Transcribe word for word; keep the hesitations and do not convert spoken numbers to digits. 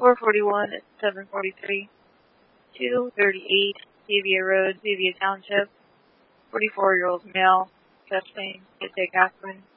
four forty-one, seven forty-three, two thirty-eight, Davia Road, Davia Township, forty-four-year-old male, chest pain, Kid Catherine.